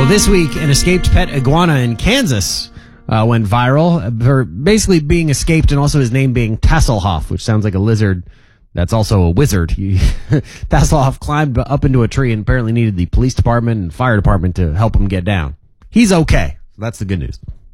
Well, this week, an escaped pet iguana in Kansas went viral for basically being escaped and also his name being Tasselhoff, which sounds like a lizard that's also a wizard. Tasselhoff climbed up into a tree and apparently needed the police department and fire department to help him get down. He's okay. That's the good news.